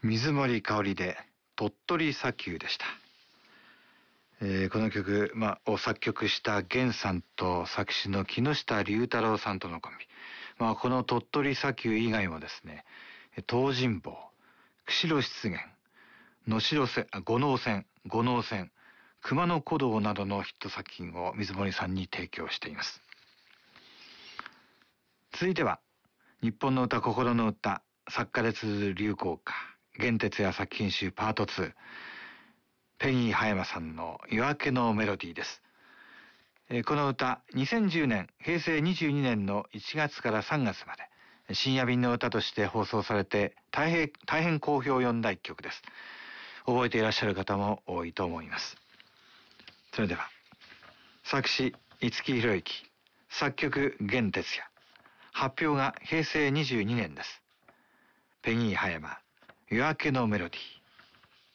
水森かおりで鳥取砂丘でした。この曲、を作曲した源さんと作詞の木下龍太郎さんとのコンビ。この鳥取砂丘以外もですね、東尋坊、釧路湿原、五能線、熊野古道などのヒット作品を水森さんに提供しています。続いては、日本の歌心の歌、作家列流行歌、弦哲也作品集パート2、ペギー葉山さんの夜明けのメロディーです。この歌、2010年、平成22年の1月から3月まで、深夜便の歌として放送されて、大変好評を呼んだ一曲です。覚えていらっしゃる方も多いと思います。それでは、作詞、五木ひろゆき、作曲、弦哲也、発表が平成22年です。ペギー葉山、夜明けのメロディー。